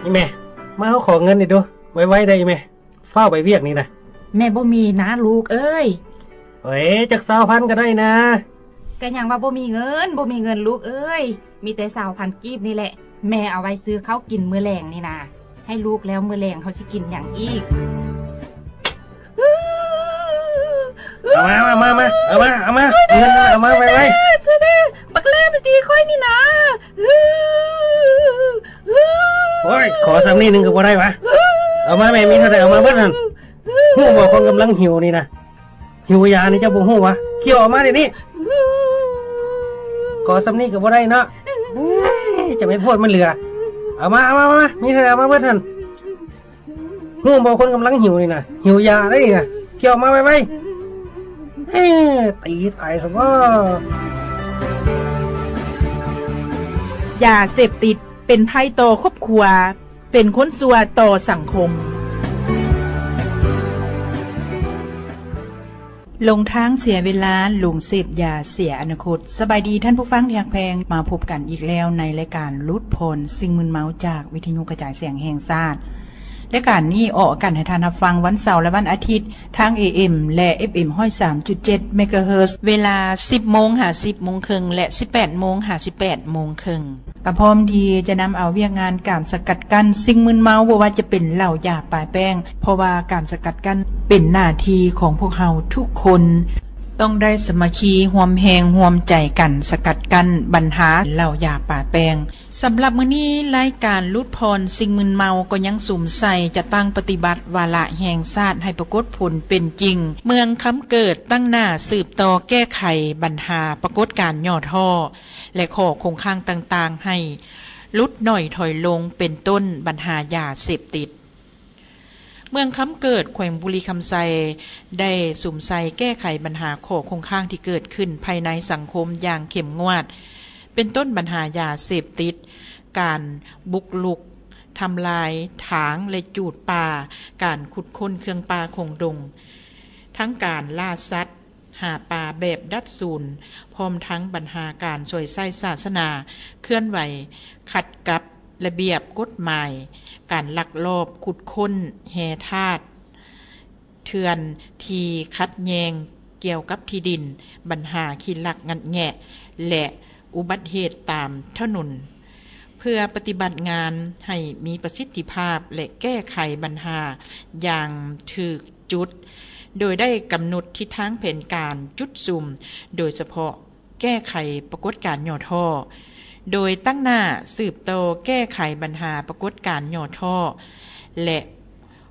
นี่แม่มาเขาขอเงินนี่ดูไว้ได้แม่เฝ้าไปเวียกนี่นะแม่บ่มีนะลูกเอ้ยเฮ้ยจัก20,000ก็ได้นะก็ยังว่าบ่มีเงินลูกเอ้ยมีแต่20,000กีบนี่แหละแม่เอาไว้ซื้อข้าวกินมื้อแลงนี่นะให้ลูกแล้วมื้อแลงเขาสิกินหยังอีกเอามาเงินเอามาไว้ซื้อเด้บักแล่ไปตีค่อยนี่นะโอ้ยขอซ้ำนิดนึงก็บ่ได้วะเอามาแม่มีเท่าไหร่เอามาเบิดนั่นฮู้บ่คนกำลังหิวนี่นะหิวยานี่เจ้าบ่ฮู้วะเคี่ยวออกมาเดี๋ยวนี้ขอซ้ำนี้ก็บ่ได้เนาะจะไม่พูดมันเหลือเอามามีเท่าไหร่เอามาเบิดนั่นฮู้บ่คนกำลังหิวนี่นะหิวยาได้นี่นะเคี่ยวมาไว้ตีตายซะบ่ยาเสพติดเป็นภัยต่อครอบครัวเป็นคนซัวต่อสังคมลงทางเสียเวลาลงเสพยาเสียอนาคตสบายดีท่านผู้ฟังที่รักแพงมาพบกันอีกแล้วในรายการลุดพลสิ่งมึนเมาจากวิทยุกระจายเสียงแห่งชาติรายการนี้ออกอากาศให้ท่านรับฟังวันเสาร์และวันอาทิตย์ทาง AM และ FM 103.7 เมกะเฮิรตซ์เวลา 10:50 น.และ 18:58 น.ก็พร้อมดีจะนำเอาเวียกงานการสกัดกั้นสิ่งมึนเมาบ่ว่าจะเป็นเหล้ายาปลายแป้งเพราะว่าการสกัดกั้นเป็นหน้าที่ของพวกเราทุกคนต้องได้สมัคคีร่วมแรงร่วมใจกันสกัดกั้นปัญหาเหล้ายาปลายแป้งสำหรับมื้อนี้รายการลุดพรสิ่งมึนเมาก็ยังสุ่มใส่จะตั้งปฏิบัติวาระแห่งชาติให้ปรากฏผลเป็นจริงเมืองคำเกิดตั้งหน้าสืบต่อแก้ไขปัญหาปรากฏการย่อท่อและข้อคงค้างต่างๆให้ลดน้อยถอยลงเป็นต้นปัญหายาเสพติดเมืองคำเกิดแขวงบุรีคำไซได้สุ่มใส่แก้ไขปัญหาข้อคงค้างที่เกิดขึ้นภายในสังคมอย่างเข้มงวดเป็นต้นปัญหายาเสพติดการบุกลุกทำลายถางและจูดป่าการขุดค้นเครื่องป่าคงดงทั้งการล่าสัตว์หาป่าแบบดัดศูนย์พร้อมทั้งปัญหาการช่วยไส้ศาสนาเคลื่อนไหวขัดกับระเบียบกฎหมายการลักลอบขุดค้นแห่ทาสเถื่อนที่คัดแยงเกี่ยวกับที่ดินปัญหาขี้ลักงัดแงะและอุบัติเหตุตามถนนเพื่อปฏิบัติงานให้มีประสิทธิภาพและแก้ไขปัญหาอย่างถูกจุดโดยได้กำหนดทิศทางแผนการจุดซุ่มโดยเฉพาะแก้ไขปรากฏการณ์ย่อท่อโดยตั้งหน้าสืบโตแก้ไขปัญหาปรากฏการณ์ย่อท่อและ